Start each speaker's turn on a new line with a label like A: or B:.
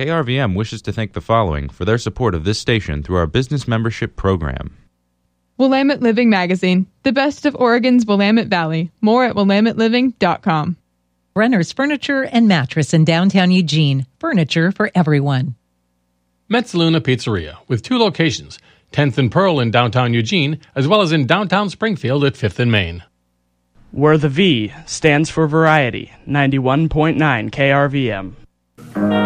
A: KRVM wishes to thank the following for their support of this station through our business membership program.
B: Willamette Living Magazine, the best of Oregon's Willamette Valley. More at willametteliving.com.
C: Brenner's Furniture and Mattress in downtown Eugene. Furniture for everyone.
D: Metzaluna Pizzeria, with 2 locations, 10th and Pearl in downtown Eugene, as well as in downtown Springfield at 5th and Main.
E: Where the V stands for Variety, 91.9 KRVM.